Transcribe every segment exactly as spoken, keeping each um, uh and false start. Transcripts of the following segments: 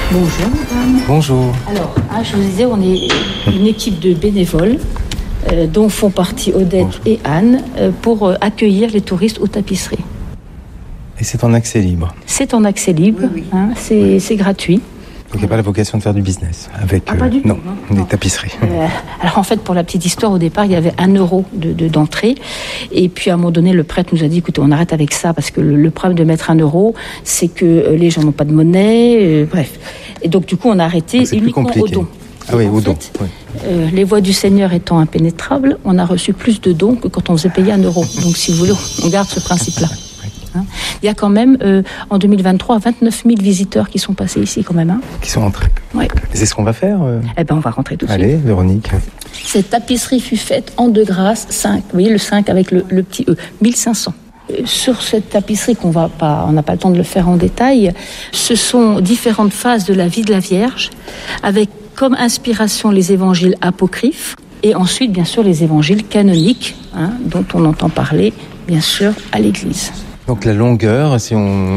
Bonjour madame. Bonjour. Alors, hein, je vous disais, on est une équipe de bénévoles euh, dont font partie Odette Bonjour. et Anne euh, pour euh, accueillir les touristes aux tapisseries. Et c'est en accès libre? C'est en accès libre, oui, oui. Hein, c'est, oui. c'est gratuit. Donc il n'y a pas la vocation de faire du business avec ah, pas du euh, tout, non, non, des non. tapisseries. Euh, alors en fait, pour la petite histoire, au départ, il y avait un euro de, de, d'entrée. Et puis à un moment donné, le prêtre nous a dit, écoutez, on arrête avec ça parce que le, le problème de mettre un euro, c'est que euh, les gens n'ont pas de monnaie. Euh, bref. Et donc du coup, on a arrêté c'est uniquement au don. Ah oui, au don. Oui. Euh, les voies du Seigneur étant impénétrables, on a reçu plus de dons que quand on faisait payer un euro. Donc si vous voulez, on garde ce principe-là. Hein. Il y a quand même, euh, en deux mille vingt-trois, vingt-neuf mille visiteurs qui sont passés ici quand même. Hein. Qui sont entrés. Oui. C'est ce qu'on va faire euh... Eh bien, on va rentrer tout de Allez, suite. Allez, Véronique. Cette tapisserie fut faite en deux grâces, cinq. Vous voyez le cinq avec le, le petit E, mille cinq cents. Sur cette tapisserie, qu'on va pas, on n'a pas le temps de le faire en détail, ce sont différentes phases de la vie de la Vierge, avec comme inspiration les évangiles apocryphes, et ensuite, bien sûr, les évangiles canoniques, hein, dont on entend parler, bien sûr, à l'Église. Donc la longueur, si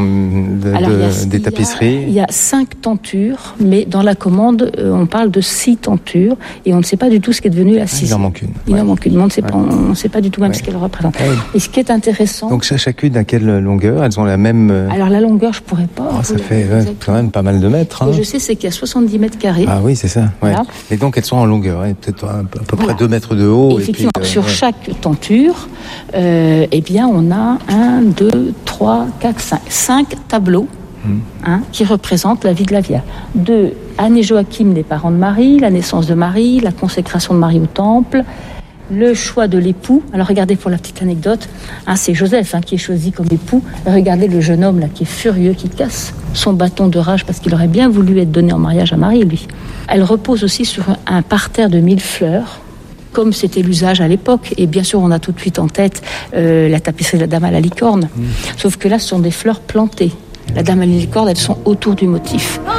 on de, Alors, de, a, des tapisseries. Il y a cinq tentures, mais dans la commande, euh, on parle de six tentures, et on ne sait pas du tout ce qui est devenu la sixième. Il en manque une. Il ouais. en manque une. On ne sait ouais. pas, on ne sait pas du tout même ouais. ce qu'elle représente. Ouais. Et ce qui est intéressant. Donc chacune à quelle longueur? Elles ont la même. Alors la longueur, je pourrais pas. Oh, ça fait ouais, quand même pas mal de mètres. Ce que hein. je sais, c'est qu'il y a soixante-dix mètres carrés. Ah oui, c'est ça. Ouais. Voilà. Et donc elles sont en longueur, ouais, peut-être à peu près voilà. deux mètres de haut. Et effectivement, et puis, euh, sur ouais. chaque tenture, euh, eh bien, on a un, deux, trois, quatre, cinq, cinq tableaux mmh. hein, qui représentent la vie de la Vierge. De Anne et Joachim, les parents de Marie, la naissance de Marie, la consécration de Marie au temple, le choix de l'époux. Alors regardez pour la petite anecdote, hein, c'est Joseph hein, qui est choisi comme époux. Regardez le jeune homme là qui est furieux, qui casse son bâton de rage parce qu'il aurait bien voulu être donné en mariage à Marie, lui. Elle repose aussi sur un, un parterre de mille fleurs, comme c'était l'usage à l'époque. Et bien sûr, on a tout de suite en tête euh, la tapisserie de la Dame à la licorne. Mmh. Sauf que là, ce sont des fleurs plantées. La Dame à la licorne, elles sont autour du motif.